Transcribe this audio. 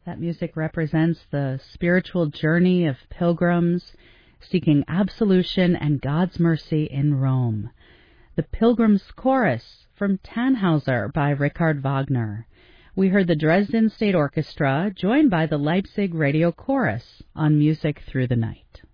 That music represents the spiritual journey of pilgrims seeking absolution and God's mercy in Rome. The Pilgrim's Chorus from Tannhauser by Richard Wagner. We heard the Dresden State Orchestra joined by the Leipzig Radio Chorus on Music Through the Night.